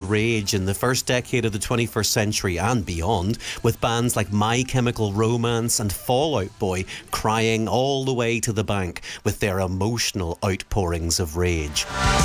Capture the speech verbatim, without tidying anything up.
rage in the first decade of the twenty-first century and beyond, with bands like My Chemical Romance and Fall Out Boy crying all the way to the bank with their emotional outpourings of rage.